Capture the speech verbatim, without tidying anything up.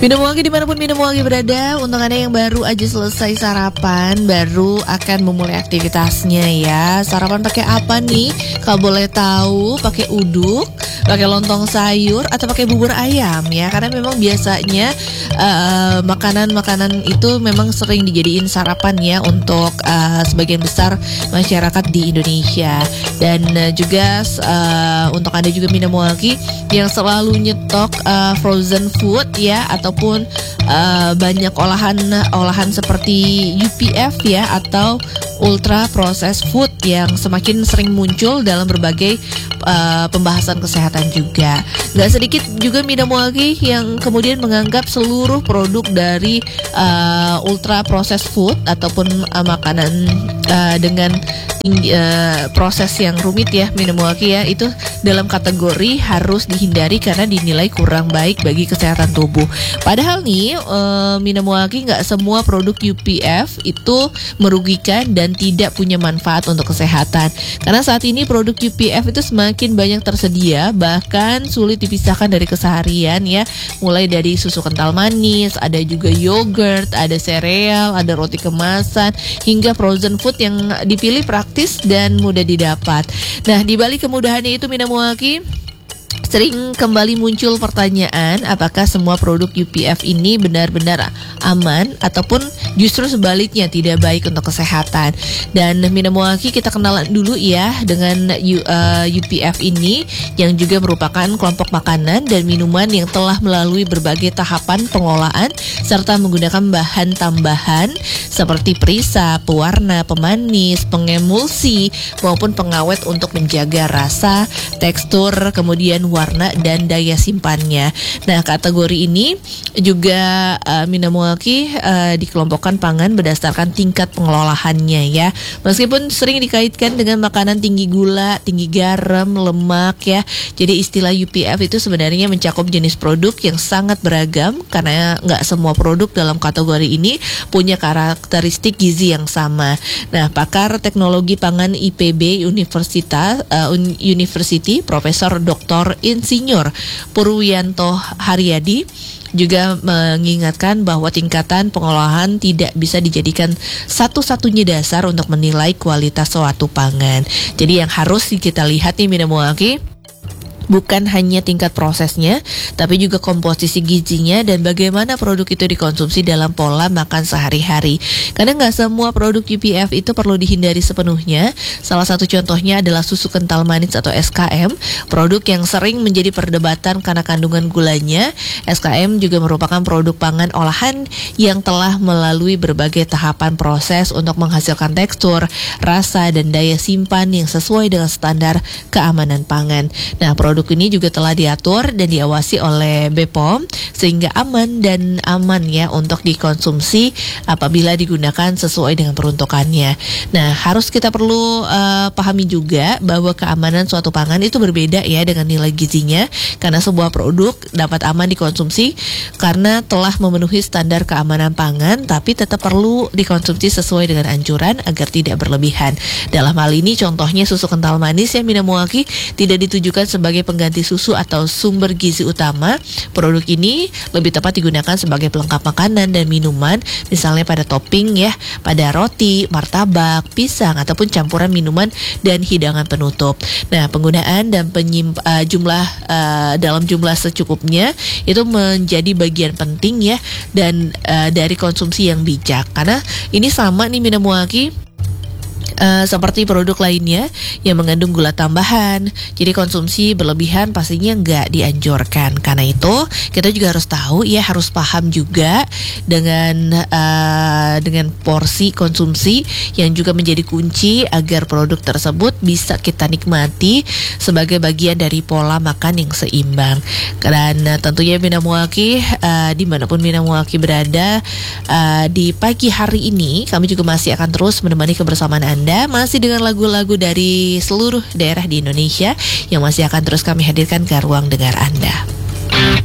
Minum wangi dimanapun minum wangi berada. Untuk Anda yang baru aja selesai sarapan, baru akan memulai aktivitasnya ya. Sarapan pakai apa nih? Kalau boleh tahu, pakai uduk, pakai lontong sayur, atau pakai bubur ayam ya. Karena memang biasanya uh, makanan-makanan itu memang sering dijadiin sarapan ya untuk uh, sebagian besar masyarakat di Indonesia. Dan uh, juga uh, untuk Anda juga minum wangi yang selalu nyetok uh, frozen food ya, ataupun uh, banyak olahan olahan seperti U P F ya, atau ultra processed food yang semakin sering muncul dalam berbagai uh, pembahasan kesehatan juga. Gak sedikit juga Minamwalki yang kemudian menganggap seluruh produk dari uh, ultra processed food ataupun uh, makanan uh, dengan tinggi, uh, proses yang rumit ya Minamwalki ya, itu dalam kategori harus dihindari karena dinilai kurang baik bagi kesehatan tubuh. Padahal nih uh, Minamwalki nggak semua produk U P F itu merugikan dan tidak punya manfaat untuk kesehatan. Karena saat ini produk U P F itu semakin banyak tersedia, bahkan sulit dipisahkan dari keseharian ya. Mulai dari susu kental manis, ada juga yogurt, ada sereal, ada roti kemasan, hingga frozen food yang dipilih praktis dan mudah didapat. Nah, di balik kemudahannya itu Minamwalki sering kembali muncul pertanyaan, apakah semua produk U P F ini benar-benar aman ataupun justru sebaliknya tidak baik untuk kesehatan. Dan Minamwalki kita kenalan dulu ya dengan U, uh, U P F ini, yang juga merupakan kelompok makanan dan minuman yang telah melalui berbagai tahapan pengolahan serta menggunakan bahan tambahan seperti perisa, pewarna, pemanis, pengemulsi maupun pengawet untuk menjaga rasa, tekstur, kemudian warna dan daya simpannya. Nah, kategori ini juga uh, Minamwalki uh, dikelompokkan pangan berdasarkan tingkat pengelolaannya ya. Meskipun sering dikaitkan dengan makanan tinggi gula, tinggi garam, lemak ya. Jadi istilah U P F itu sebenarnya mencakup jenis produk yang sangat beragam karena nggak semua produk dalam kategori ini punya karakteristik gizi yang sama. Nah, pakar teknologi pangan I P B Universitas uh, University Profesor Doktor Insinyur Purwianto Haryadi juga mengingatkan bahwa tingkatan pengolahan tidak bisa dijadikan satu-satunya dasar untuk menilai kualitas suatu pangan. Jadi yang harus kita lihat nih Minamwalki, bukan hanya tingkat prosesnya, tapi juga komposisi gizinya dan bagaimana produk itu dikonsumsi dalam pola makan sehari-hari. Karena nggak semua produk U P F itu perlu dihindari sepenuhnya. Salah satu contohnya adalah susu kental manis atau S K M, produk yang sering menjadi perdebatan karena kandungan gulanya. S K M juga merupakan produk pangan olahan yang telah melalui berbagai tahapan proses untuk menghasilkan tekstur, rasa, dan daya simpan yang sesuai dengan standar keamanan pangan. Nah, produk Produk ini juga telah diatur dan diawasi oleh B P O M sehingga aman dan aman ya untuk dikonsumsi apabila digunakan sesuai dengan peruntukannya. Nah, harus kita perlu uh, pahami juga bahwa keamanan suatu pangan itu berbeda ya dengan nilai gizinya, karena sebuah produk dapat aman dikonsumsi karena telah memenuhi standar keamanan pangan, tapi tetap perlu dikonsumsi sesuai dengan anjuran agar tidak berlebihan. Dalam hal ini contohnya susu kental manis yang Minamwalki tidak ditujukan sebagai pengganti susu atau sumber gizi utama. Produk ini lebih tepat digunakan sebagai pelengkap makanan dan minuman, misalnya pada topping ya, pada roti, martabak, pisang, ataupun campuran minuman dan hidangan penutup. Nah, penggunaan dan penyimp- uh, jumlah uh, dalam jumlah secukupnya itu menjadi bagian penting ya, dan uh, dari konsumsi yang bijak. Karena ini sama nih Minamwalki, Uh, seperti produk lainnya yang mengandung gula tambahan. Jadi konsumsi berlebihan pastinya nggak dianjurkan. Karena itu kita juga harus tahu ya, harus paham juga dengan uh, dengan porsi konsumsi yang juga menjadi kunci agar produk tersebut bisa kita nikmati sebagai bagian dari pola makan yang seimbang. Dan uh, tentunya Minamwalki uh, dimanapun Minamwalki berada uh, di pagi hari ini, kami juga masih akan terus menemani kebersamaan Anda masih dengan lagu-lagu dari seluruh daerah di Indonesia yang masih akan terus kami hadirkan ke ruang dengar Anda.